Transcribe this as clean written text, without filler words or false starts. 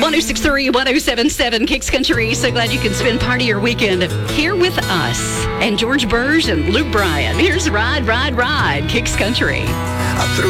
1063, 1077 Kicks Country. So glad you can spend part of your weekend here with us. And George Burge and Luke Bryan. Here's Ride, Ride, Ride, Kicks Country. I threw